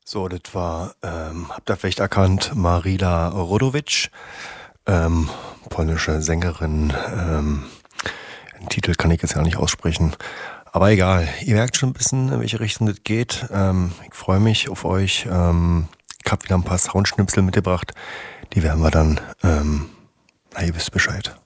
So, das war, habt ihr vielleicht erkannt, Marila Rodovic, polnische Sängerin. Den Titel kann ich jetzt gar nicht aussprechen. Aber egal, ihr merkt schon ein bisschen, in welche Richtung das geht. Ich freue mich auf euch. Ich habe wieder ein paar Soundschnipsel mitgebracht. Die werden wir dann, na, ihr wisst Bescheid.